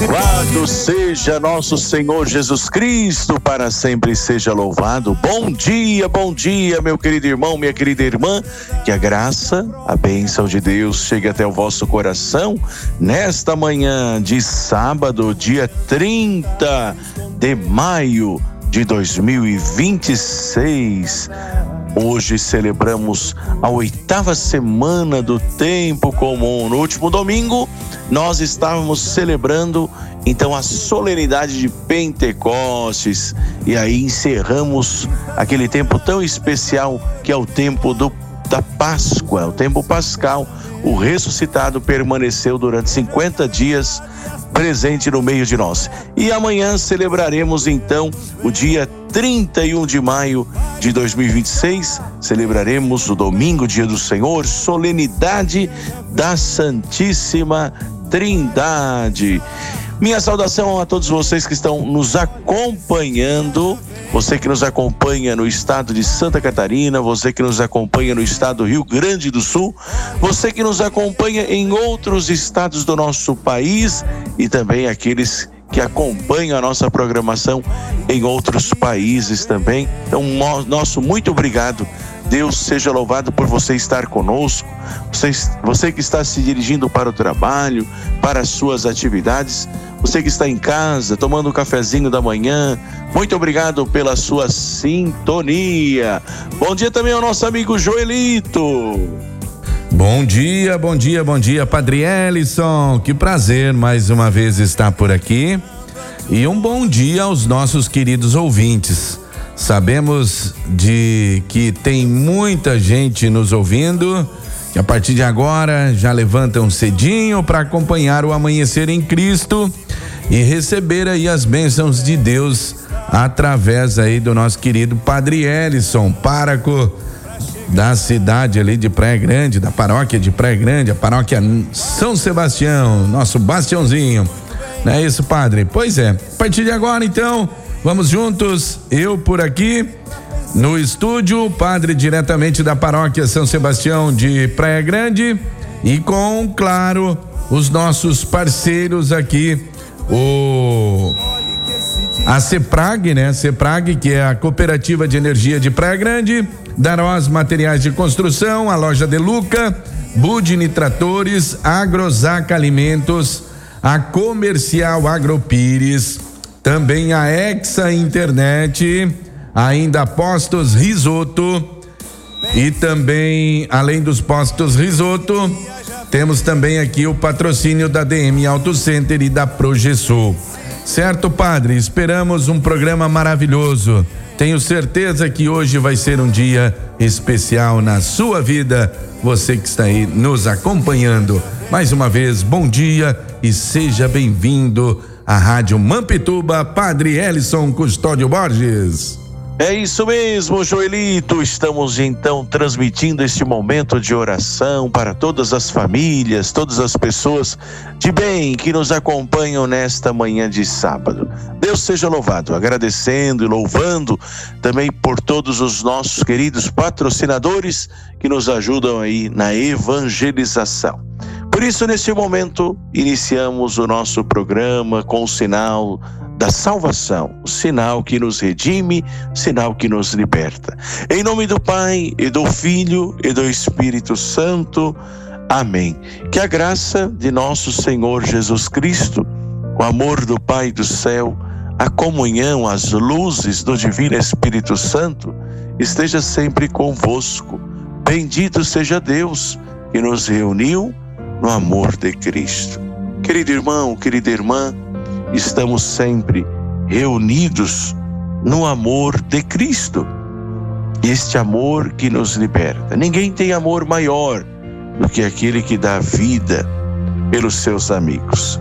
Louvado seja nosso Senhor Jesus Cristo, para sempre seja louvado. Bom dia, meu querido irmão, minha querida irmã. Que a graça, a bênção de Deus chegue até o vosso coração nesta manhã de sábado, dia 30 de maio de 2026. Hoje celebramos a 8ª semana do tempo comum. No último domingo, nós estávamos celebrando então a solenidade de Pentecostes, e aí encerramos aquele tempo tão especial que é o tempo da Páscoa, o tempo pascal. O ressuscitado permaneceu durante 50 dias presente no meio de nós. E amanhã celebraremos então o dia 31 de maio de 2026, celebraremos o domingo, dia do Senhor, solenidade da Santíssima Trindade. Minha saudação a todos vocês que estão nos acompanhando, você que nos acompanha no estado de Santa Catarina, você que nos acompanha no estado do Rio Grande do Sul, você que nos acompanha em outros estados do nosso país e também aqueles que acompanham a nossa programação em outros países também. Então, nosso muito obrigado. Deus seja louvado por você estar conosco, você que está se dirigindo para o trabalho, para as suas atividades, você que está em casa tomando um cafezinho da manhã, muito obrigado pela sua sintonia. Bom dia também ao nosso amigo Joelito. Bom dia, Padre Ellison, que prazer mais uma vez estar por aqui, e um bom dia aos nossos queridos ouvintes. Sabemos de que tem muita gente nos ouvindo, que a partir de agora já levantam cedinho para acompanhar o amanhecer em Cristo e receber aí as bênçãos de Deus através aí do nosso querido Padre Ellison, pároco da cidade ali de Praia Grande, da paróquia de Praia Grande, a paróquia São Sebastião, nosso bastiãozinho. Não é isso, padre? Pois é. A partir de agora, então, vamos juntos, eu por aqui no estúdio, padre diretamente da paróquia São Sebastião de Praia Grande, e com, claro, os nossos parceiros aqui, a CEPRAG, né? CEPRAG, que é a Cooperativa de Energia de Praia Grande, Darós Materiais de Construção, a Loja De Luca, Budini Tratores, Agrozac Alimentos, a Comercial Agropires, também a Exa Internet, ainda Postos Risoto, e também, além dos Postos Risoto, temos também aqui o patrocínio da DM Auto Center e da Progesul. Certo, padre? Esperamos um programa maravilhoso. Tenho certeza que hoje vai ser um dia especial na sua vida, você que está aí nos acompanhando. Mais uma vez, bom dia e seja bem-vindo à Rádio Mampituba, Padre Ellison Custódio Borges. É isso mesmo, Joelito. Estamos então transmitindo este momento de oração para todas as famílias, todas as pessoas de bem que nos acompanham nesta manhã de sábado. Deus seja louvado, agradecendo e louvando também por todos os nossos queridos patrocinadores que nos ajudam aí na evangelização. Por isso, neste momento, iniciamos o nosso programa com o sinal da salvação, o sinal que nos redime, o sinal que nos liberta. Em nome do Pai, e do Filho, e do Espírito Santo. Amém. Que a graça de nosso Senhor Jesus Cristo, o amor do Pai do céu, a comunhão, as luzes do Divino Espírito Santo, esteja sempre convosco. Bendito seja Deus que nos reuniu no amor de Cristo. Querido irmão, querida irmã, estamos sempre reunidos no amor de Cristo. Este amor que nos liberta. Ninguém tem amor maior do que aquele que dá vida pelos seus amigos.